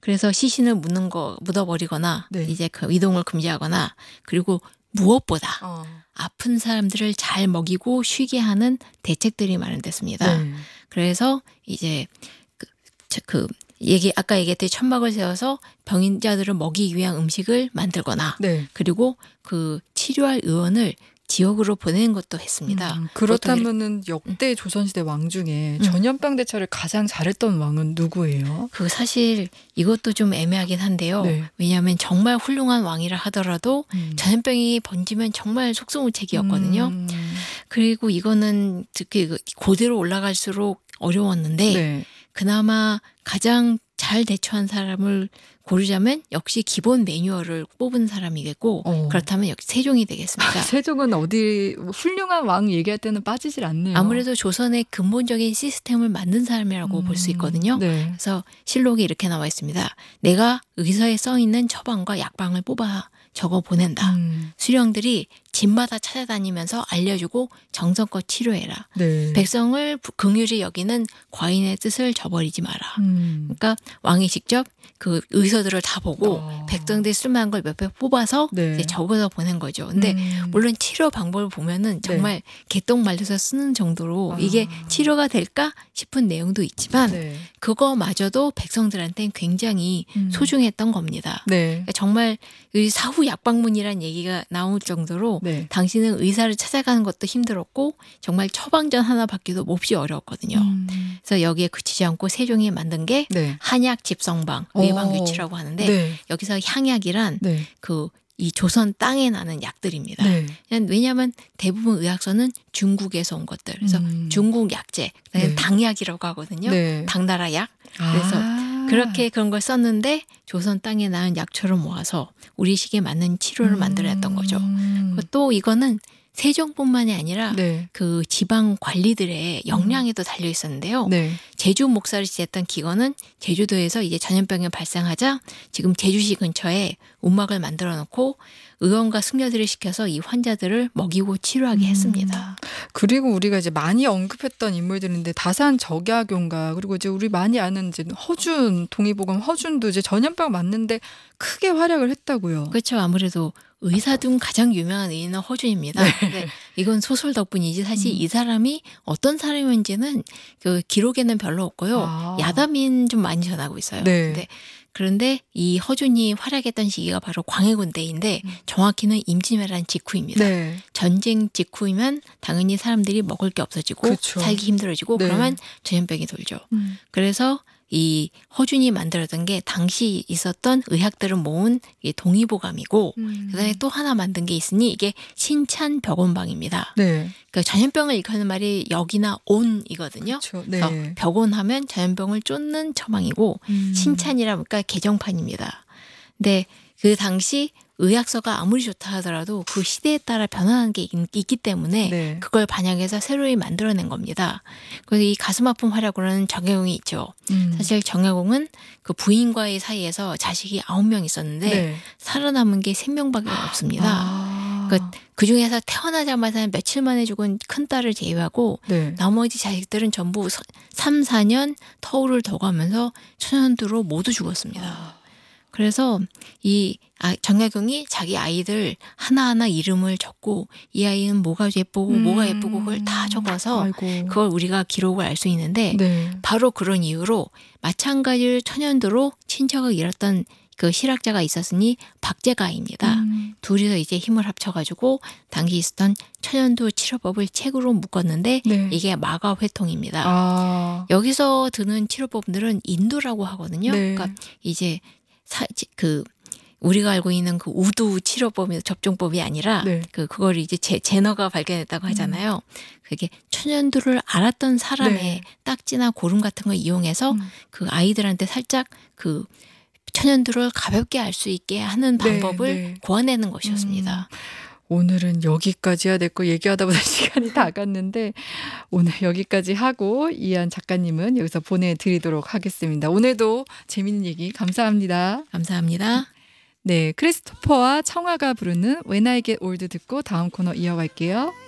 그래서 시신을 묻어버리거나 네. 이제 그 이동을 금지하거나 그리고 무엇보다 아픈 사람들을 잘 먹이고 쉬게 하는 대책들이 마련됐습니다. 네. 그래서 이제 아까 얘기했듯이 천막을 세워서 병인자들을 먹이기 위한 음식을 만들거나 네. 그리고 그 치료할 의원을 지역으로 보내는 것도 했습니다. 그렇다면은 역대 조선시대 왕 중에 전염병 대처를 가장 잘했던 왕은 누구예요? 그 사실 이것도 좀 애매하긴 한데요. 네. 왜냐하면 정말 훌륭한 왕이라 하더라도 전염병이 번지면 정말 속수무책이었거든요. 그리고 이거는 특히 고대로 올라갈수록 어려웠는데 네. 그나마 가장 잘 대처한 사람을 고르자면 역시 기본 매뉴얼을 뽑은 사람이겠고 그렇다면 역시 세종이 되겠습니다. 세종은 어디 훌륭한 왕 얘기할 때는 빠지질 않네요. 아무래도 조선의 근본적인 시스템을 만든 사람이라고 볼 수 있거든요. 네. 그래서 실록에 이렇게 나와 있습니다. 내가 의서에 써있는 처방과 약방을 뽑아 적어 보낸다. 수령들이 집마다 찾아다니면서 알려주고 정성껏 치료해라. 네. 백성을 긍휼히 여기는 과인의 뜻을 저버리지 마라. 그러니까 왕이 직접 그 의서들을 다 보고 백성들이 쓸만한 걸 몇 개 뽑아서 네. 이제 적어서 보낸 거죠. 근데 물론 치료 방법을 보면은 정말 개똥 말려서 쓰는 정도로 이게 치료가 될까 싶은 내용도 있지만 네. 그거마저도 백성들한테는 굉장히 소중했던 겁니다. 네. 그러니까 정말 이 사후 약방문이라는 얘기가 나올 정도로 네. 당시는 의사를 찾아가는 것도 힘들었고 정말 처방전 하나 받기도 몹시 어려웠거든요. 그래서 여기에 그치지 않고 세종이 만든 게 네. 한약 집성방 예방규칙이라고 하는데 네. 여기서 향약이란 네. 이 조선 땅에 나는 약들입니다. 네. 왜냐하면 대부분 의학서는 중국에서 온 것들. 그래서 중국 약재, 네. 당약이라고 하거든요. 네. 당나라 약. 그래서 그렇게 그런 걸 썼는데 조선 땅에 나는 약초를 모아서 우리식에 맞는 치료를 만들어냈던 거죠. 또 이거는 세종뿐만이 아니라 네. 그 지방 관리들의 역량에도 달려 있었는데요. 네. 제주 목사를 지냈던 기관은 제주도에서 이제 전염병이 발생하자 지금 제주시 근처에 움막을 만들어 놓고 의원과 승려들을 시켜서 이 환자들을 먹이고 치료하게 했습니다. 그리고 우리가 이제 많이 언급했던 인물들인데 다산 적야교인가 그리고 이제 우리 많이 아는 이제 허준 동의보감 허준도 이제 전염병 맞는데 크게 활약을 했다고요. 그렇죠. 아무래도 의사 중 가장 유명한 의인은 허준입니다. 네. 근데 이건 소설 덕분이지 사실 이 사람이 어떤 사람인지는 그 기록에는 별로 없고요. 야담인 좀 많이 전하고 있어요. 네. 그런데 이 허준이 활약했던 시기가 바로 광해군 때인데 정확히는 임진왜란 직후입니다. 네. 전쟁 직후이면 당연히 사람들이 먹을 게 없어지고 그렇죠. 살기 힘들어지고 네. 그러면 전염병이 돌죠. 그래서 이 허준이 만들었던 게 당시 있었던 의학들을 모은 이 동의보감이고 그다음에 또 하나 만든 게 있으니 이게 신찬벽온방입니다. 네. 그러니까 전염병을 일컫는 말이 역이나 온이거든요. 그렇죠. 네. 그래서 벽온하면 전염병을 쫓는 처방이고 신찬이라 그러니까 개정판입니다. 근데 그 당시 의학서가 아무리 좋다 하더라도 그 시대에 따라 변화하는 게 있기 때문에 네. 그걸 반영해서 새로이 만들어낸 겁니다. 그래서 이 가슴 아픈 활약으로는 정약용이 있죠. 사실 정약용은 그 부인과의 사이에서 자식이 9명 있었는데 네. 살아남은 게 3명밖에 없습니다. 그 중에서 태어나자마자 며칠 만에 죽은 큰딸을 제외하고 네. 나머지 자식들은 전부 3, 4년 터울을 더 가면서 천연두로 모두 죽었습니다. 그래서 이 정약용이 자기 아이들 하나하나 이름을 적고 이 아이는 뭐가 예쁘고 뭐가 예쁘고 그걸 다 적어서 아이고. 그걸 우리가 기록을 알 수 있는데 네. 바로 그런 이유로 마찬가지로 천연두로 친척을 잃었던 그 실학자가 있었으니 박제가입니다. 둘이서 이제 힘을 합쳐가지고 당시 있었던 천연두 치료법을 책으로 묶었는데 네. 이게 마가회통입니다. 여기서 드는 치료법들은 인두라고 하거든요. 네. 그러니까 이제 우리가 알고 있는 그 우두 치료법이 접종법이 아니라 네. 그걸 이제 제너가 발견했다고 하잖아요. 그게 천연두를 알았던 사람의 네. 딱지나 고름 같은 걸 이용해서 그 아이들한테 살짝 그 천연두를 가볍게 알 수 있게 하는 방법을 네. 고안해낸 것이었습니다. 오늘은 여기까지 해야 될 거 얘기하다 보다 시간이 다 갔는데 오늘 여기까지 하고 이한 작가님은 여기서 보내드리도록 하겠습니다. 오늘도 재밌는 얘기 감사합니다. 감사합니다. 네, 크리스토퍼와 청아가 부르는 When I Get Old 듣고 다음 코너 이어갈게요.